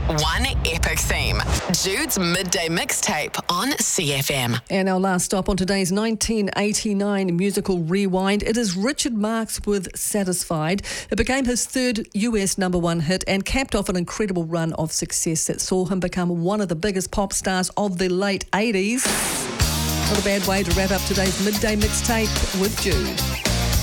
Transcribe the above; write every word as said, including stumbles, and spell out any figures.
One epic theme. Jude's Midday Mixtape on C F M. And our last stop on today's nineteen eighty-nine musical rewind, it is Richard Marx with Satisfied. It became his third U S number one hit and capped off an incredible run of success that saw him become one of the biggest pop stars of the late eighties. Not a bad way to wrap up today's Midday Mixtape with Jude.